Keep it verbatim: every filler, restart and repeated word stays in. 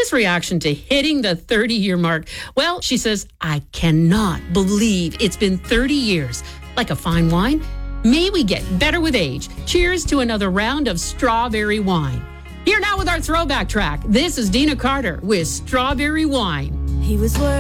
His reaction to hitting the thirty-year mark, well, she says, I cannot believe it's been thirty years. Like a fine wine, may we get better with age. Cheers to another round of strawberry wine. Here now with our throwback track. This is Dina Carter with Strawberry Wine. He was worth